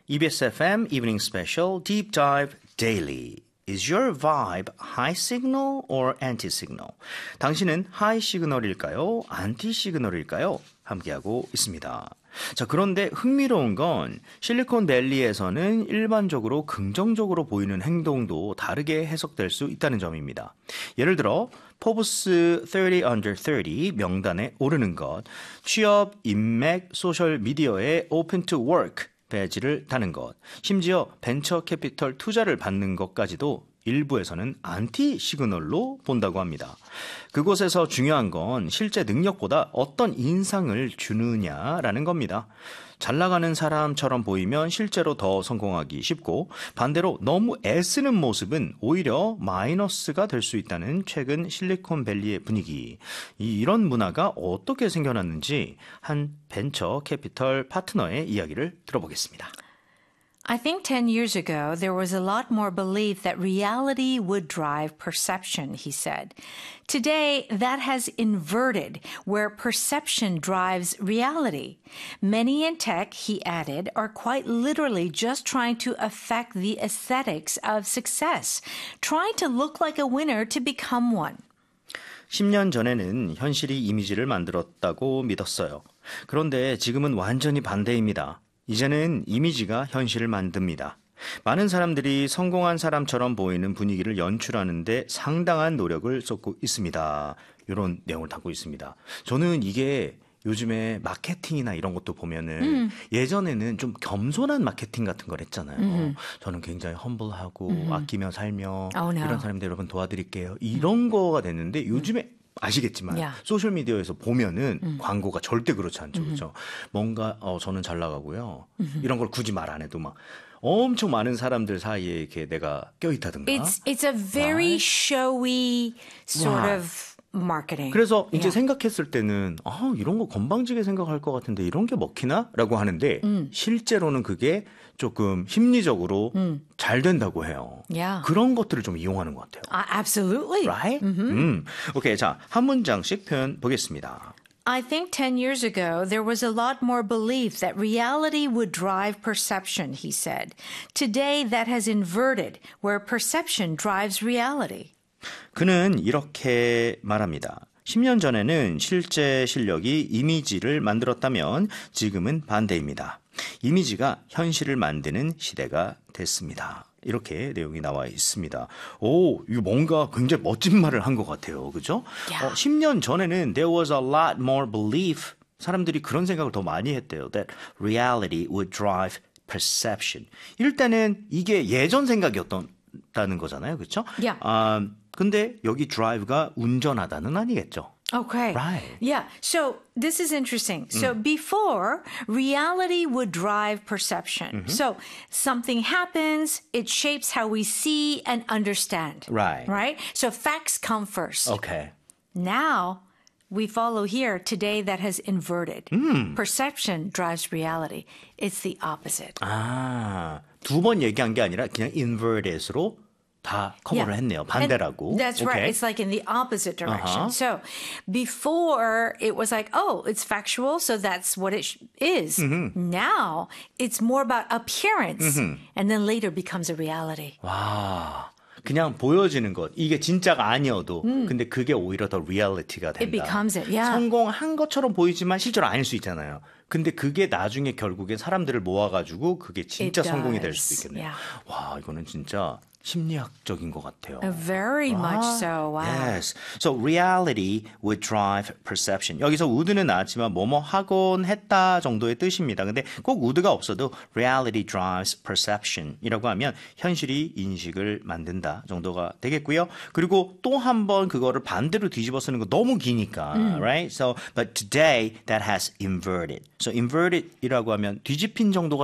EBS FM Evening Special Deep Dive Daily. Is your vibe high signal or anti signal? 당신은 하이 시그널일까요? 안티 시그널일까요? 함께하고 있습니다. 자, 그런데 흥미로운 건 실리콘밸리에서는 일반적으로 긍정적으로 보이는 행동도 다르게 해석될 수 있다는 점입니다. 예를 들어 포브스 30 under 30 명단에 오르는 것, 취업, 인맥, 소셜미디어에 open to work 배지를 다는 것, 심지어 벤처 캐피털 투자를 받는 것까지도 일부에서는 안티 시그널로 본다고 합니다. 그곳에서 중요한 건 실제 능력보다 어떤 인상을 주느냐라는 겁니다. 잘 나가는 사람처럼 보이면 실제로 더 성공하기 쉽고 반대로 너무 애쓰는 모습은 오히려 마이너스가 될 수 있다는 최근 실리콘밸리의 분위기. 이런 문화가 어떻게 생겨났는지 한 벤처 캐피털 파트너의 이야기를 들어보겠습니다. I think 10 years ago, there was a lot more belief that reality would drive perception, he said. Today, that has inverted, where perception drives reality. Many in tech, he added, are quite literally just trying to affect the aesthetics of success, trying to look like a winner to become one. 10년 전에는 현실이 이미지를 만들었다고 믿었어요. 그런데 지금은 완전히 반대입니다. 이제는 이미지가 현실을 만듭니다. 많은 사람들이 성공한 사람처럼 보이는 분위기를 연출하는데 상당한 노력을 쏟고 있습니다. 이런 내용을 담고 있습니다. 저는 이게 요즘에 마케팅이나 이런 것도 보면은 예전에는 좀 겸손한 마케팅 같은 걸 했잖아요. 저는 굉장히 험블하고 아끼며 살며 이런 사람들 여러분 도와드릴게요. 이런 거가 됐는데 요즘에 아시겠지만 소셜미디어에서 보면은 광고가 절대 그렇지 않죠. 그렇죠? 뭔가 저는 잘 나가고요. 이런 걸 굳이 말 안 해도 막 엄청 많은 사람들 사이에 이렇게 내가 껴있다든가. It's a very showy sort of marketing. 그래서 이제 생각했을 때는 이런 거 건방지게 생각할 것 같은데 이런 게 먹히나? 라고 하는데 실제로는 그게 조금 심리적으로 잘 된다고 해요. 그런 것들을 좀 이용하는 것 같아요. Absolutely. Right? 오케이, 자, 한 문장씩 표현 보겠습니다. I think 10 years ago, there was a lot more belief that reality would drive perception, he said. Today, that has inverted, where perception drives reality. 그는 이렇게 말합니다. 10년 전에는 실제 실력이 이미지를 만들었다면 지금은 반대입니다. 이미지가 현실을 만드는 시대가 됐습니다. 이렇게 내용이 나와 있습니다. 이거 뭔가 굉장히 멋진 말을 한 것 같아요. 그죠? 10년 전에는 there was a lot more belief. 사람들이 그런 생각을 더 많이 했대요. That reality would drive perception. 이럴 때는 이게 예전 생각이었다는 거잖아요. 그렇죠? 근데 여기 drive가 운전하다는 아니겠죠? Okay. Right. Yeah. So this is interesting. So before, reality would drive perception. So something happens, it shapes how we see and understand. Right. Right? So facts come first. Okay. Now, we follow here today that has inverted. Perception drives reality. It's the opposite. 두 번 얘기한 게 아니라 그냥 inverted으로 다 커버를 했네요. 반대라고. And that's right. It's like in the opposite direction. So before it was like, it's factual, so that's what it is. Now it's more about appearance and then later becomes a reality. 와, 그냥 보여지는 것. 이게 진짜가 아니어도 근데 그게 오히려 더 리얼리티가 된다. It becomes it. Yeah. 성공한 것처럼 보이지만 실제로 아닐 수 있잖아요. 근데 그게 나중에 결국에 사람들을 모아가지고 그게 진짜 성공이 될 수도 있겠네요. 와, 이거는 진짜 심리학적인 것 같아요. Very much so. Wow. Yes. So reality would drive perception. 여기서 would는 나왔지만 뭐뭐 하곤 했다 정도의 뜻입니다. 근데 꼭 would가 없어도 reality drives perception이라고 하면 현실이 인식을 만든다 정도가 되겠고요. 그리고 또 한 번 그거를 반대로 뒤집어 쓰는 거 너무 기니까, right? So, but today that has inverted. So inverted이라고 하면 뒤집힌 정도가